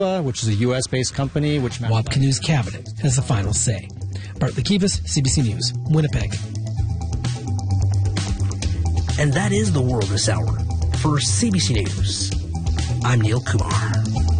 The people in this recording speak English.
which is a U.S.-based company. Wapkanu's cabinet has the final say. Bartley Kivas, CBC News, Winnipeg. And that is the world this hour. For CBC News, I'm Neil Kumar.